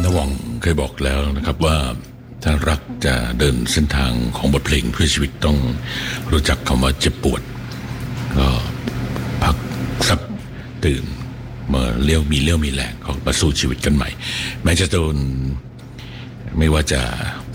นวองเคยบอกแล้วนะครับว่าถ้ารักจะเดินเส้นทางของบทเพลงเพื่อชีวิตต้องรู้จักคำว่าเจ็บปวดก็พักสักตื่นมาเลี้ยวมีแรงก็มาสู้ชีวิตกันใหม่แม้จะโดนไม่ว่าจะ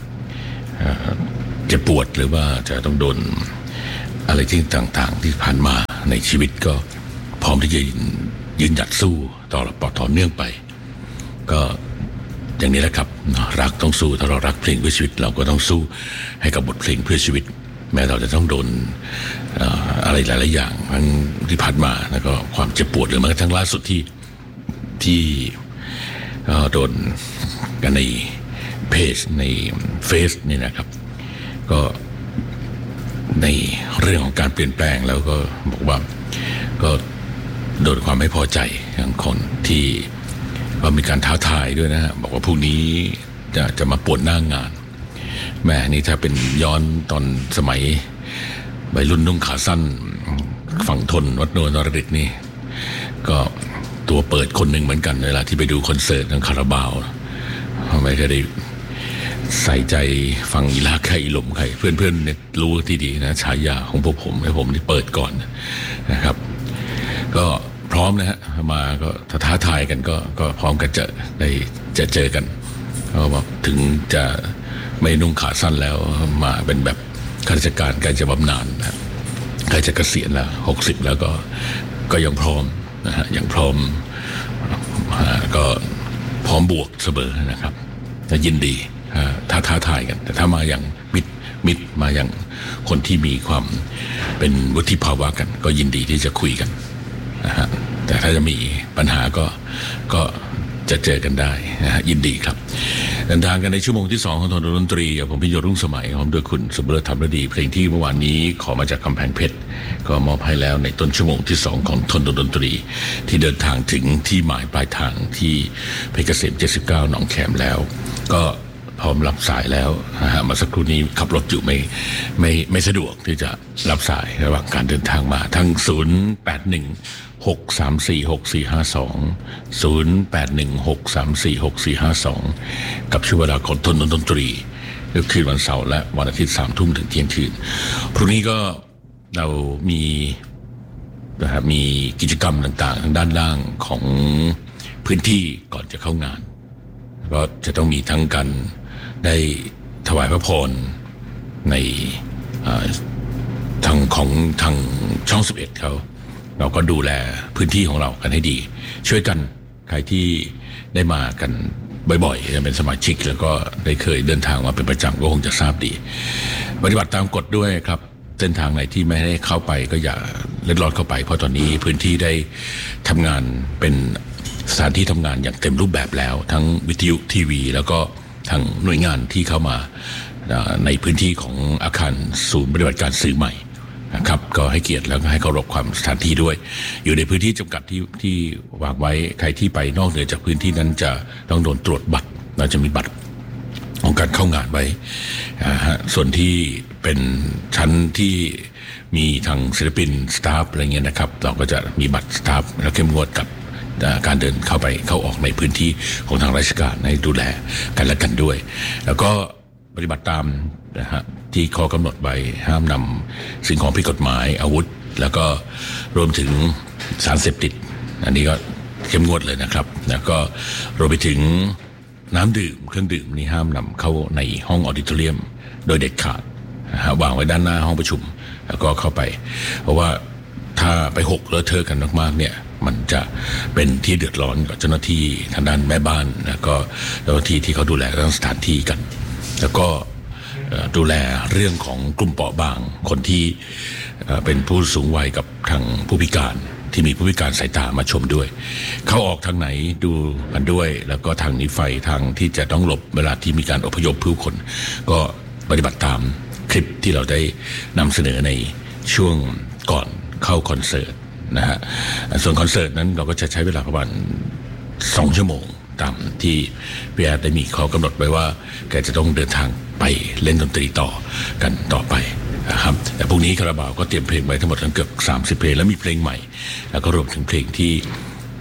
เจ็บปวดหรือว่าจะต้องโดนอะไรที่ต่างๆที่ผ่านมาในชีวิตก็พร้อมที่จะยืนหยัดสู้ต่อเนื่องไปก็อย่างนี้แหละครับรักต้องสู้ถ้าเรารักเพลงเพื่อชีวิตเราก็ต้องสู้ให้กับบทเพลงเพื่อชีวิตแม้เราจะต้องโดนอะไรหลายๆอย่างทั้งที่ผ่านมาแล้วก็ความเจ็บปวดหรือแม้กระทั่งล่าสุดที่โดนกันในเพจในเฟซนี่นะครับก็ในเรื่องของการเปลี่ยนแปลงแล้วก็บอกว่าก็โดนความไม่พอใจของคนที่ก็มีการท้าทายด้วยนะฮะบอกว่าพรุ่งนี้จะมาป่วนหน้างานแม่นี่ถ้าเป็นย้อนตอนสมัยวัยรุ่นนุ่งขาสั้นฝั่งทนวัดโนนรดิตนี่ก็ตัวเปิดคนหนึ่งเหมือนกันเวลาที่ไปดูคอนเสิร์ตทางคาราบาวไม่เคยได้ใส่ใจฟังอีลาใครอีหลมใครเพื่อนๆเนี่ยรู้ที่ดีนะฉายาของพวกผมให้ผมที่เปิดก่อนนะครับก็พร้อมนะฮะมาก็ท้าทายกันก็พร้อมกันจะเจอกันก็บอกถึงจะไม่นุ่งขาสั้นแล้วมาเป็นแบบข้าราชการใกล้จะบำนาญนะใกล้จะเกษียณแล้ว60แล้วก็ยังพร้อมนะฮะยังพร้อมก็พร้อมบวกเสมอนะครับจะยินดีถ้าท้าทายกันแต่ถ้ามาอย่างมิตรมาอย่างคนที่มีความเป็นวุฒิภาวะกันก็ยินดีที่จะคุยกันนะฮะแต่ถ้าจะมีปัญหาก็จะเจอกันได้นะฮะยินดีครับเดินทางกันในชั่วโมงที่2ของทนดนตรีผมพิยศรุ่งสมัยพร้อมด้วยคุณสุบเลิศธรรมฤดีเพลงที่เมื่อวานนี้ขอมาจากกำแพงเพชรก็มอบให้แล้วในต้นชั่วโมงที่2ของทนดนตรีที่เดินทางถึงที่หมายปลายทางที่เพชรเกษม79หนองแขมแล้วก็พร้อมรับสายแล้วนะฮะมาสักครู่นี้ขับรถอยู่ไม่สะดวกที่จะรับสายระหว่างการเดินทางมาทั้ง081-634-6452 กับช่วงเวลาของทนดนตรีก็คือวันเสาร์และวันอาทิตย์3 ทุ่มถึงเที่ยงคืนพรุ่งนี้ก็เรามีกิจกรรมต่างๆทางด้านล่างของพื้นที่ก่อนจะเข้างานก็จะต้องมีทั้งการได้ถวายพระพรในทางของทางช่อง11เขาเราก็ดูแลพื้นที่ของเรากันให้ดีช่วยกันใครที่ได้มากันบ่อยๆเป็นสมาชิกแล้วก็ได้เคยเดินทางมาเป็นประจำก็คงจะทราบดีปฏิบัติตามกฎด้วยครับเส้นทางไหนที่ไม่ได้เข้าไปก็อย่าเล็ดลอดเข้าไปเพราะตอนนี้พื้นที่ได้ทำงานเป็นสถานที่ทำงานอย่างเต็มรูปแบบแล้วทั้งวิทยุทีวีแล้วก็ทางหน่วยงานที่เข้ามาในพื้นที่ของอาคารศูนย์ปฏิบัติการสื่อใหม่นะครับก็ให้เกียรติแล้วก็ให้เคารพความสถานที่ด้วยอยู่ในพื้นที่จำกัดที่วางไว้ใครที่ไปนอกเหนือจากพื้นที่นั้นจะต้องโดนตรวจบัตรเราจะมีบัตรของการเข้างานไว้ส่วนที่เป็นชั้นที่มีทางศิลปินสตาฟอะไรเงี้ยนะครับเราก็จะมีบัตรสตาฟแล้วเข้มงวดกับการเดินเข้าออกในพื้นที่ของทางราชการให้ดูแลกันและกันด้วยแล้วก็ปฏิบัติตามนะฮะที่ข้อกำหนดไว้ห้ามนำสิ่งของผิดกฎหมายอาวุธแล้วก็รวมถึงสารเสพติดอันนี้ก็เข้มงวดเลยนะครับแล้วก็รวมไปถึงน้ำดื่มเครื่องดื่มนี่ห้ามนำเข้าในห้องออดิโทเรียมโดยเด็ดขาดวางไว้ด้านหน้าห้องประชุมแล้วก็เข้าไปเพราะว่าถ้าไปหกเลอะเทอะกันมากๆเนี่ยมันจะเป็นที่เดือดร้อนกับเจ้าหน้าที่ทางด้านแม่บ้านแล้วก็เจ้าหน้าที่ที่เขาดูแลเรื่องสถานที่กันแล้วก็ดูแลเรื่องของกลุ่มเปราะบางคนที่เป็นผู้สูงวัยกับทางผู้พิการที่มีผู้พิการสายตามาชมด้วยเข้าออกทางไหนดูกันด้วยแล้วก็ทางหนีไฟทางที่จะต้องหลบเวลาที่มีการอพยพผู้คนก็ปฏิบัติตามคลิปที่เราได้นำเสนอในช่วงก่อนเข้าคอนเสิร์ตนะฮะส่วนคอนเสิร์ตนั้นเราก็จะใช้เวลาประมาณ2 ชั่วโมงตามที่พี่แอดได้มีข้อกำหนดไว้ว่าแกจะต้องเดินทางไปเล่นดนตรีต่อกันต่อไปนะครับแต่พรุ่งนี้คาราบาวก็เตรียมเพลงไว้ทั้งหมดเกือบ30 เพลงแล้วมีเพลงใหม่แล้วก็รวมถึงเพลงที่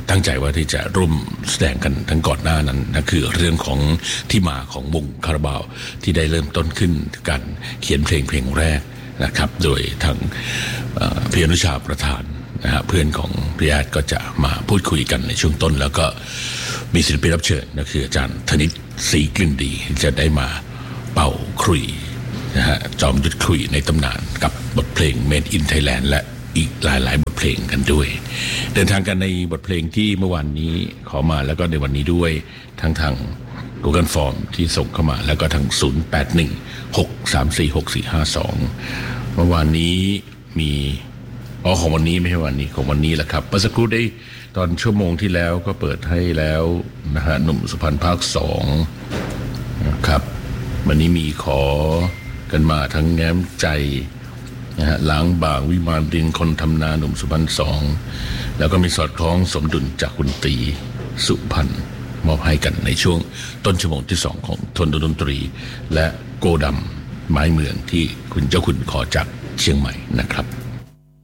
ตั้งใจว่าที่จะร่วมแสดงกันทั้งก่อนหน้านั้นนั่นคือเรื่องของที่มาของวงคาราบาวที่ได้เริ่มต้นขึ้นการเขียนเพลงแรกนะครับโดยทางพี่อนุชาประธานนะฮะเพื่อนของพี่แอดก็จะมาพูดคุยกันในช่วงต้นแล้วก็มีศิลปินรับเชิญนั่นคืออาจารย์ธนิตศรีกลิ่นดีจะได้มาเป่าขลุ่ยนะฮะจอมยุทธขลุ่ยในตำนานกับบทเพลง Made in Thailand และอีกหลายๆบทเพลงกันด้วยเดินทางกันในบทเพลงที่เมื่อวานนี้ขอมาแล้วก็ในวันนี้ด้วยทั้งทาง Google Form ที่ส่งเข้ามาแล้วก็ทาง0816346452เมื่อวานนี้มีของวันนี้ไม่ใช่วันนี้ของวันนี้แหละครับเมื่อสักครู่ได้ตอนชั่วโมงที่แล้วก็เปิดให้แล้วนะฮะหนุ่มสุพรรณภาค2นะครับวันนี้มีขอกันมาทั้งแง้มใจนะฮะล้างบางวิมานดินคนทำนาหนุ่มสุพรรณ2แล้วก็มีสอดคล้องสมดุลจากคุณตีสุพรรณมอบให้กันในช่วงต้นชั่วโมงที่2ของทนดนตรีและโกดำไม้เมืองที่คุณเจ้าคุณขอจากเชียงใหม่นะครับ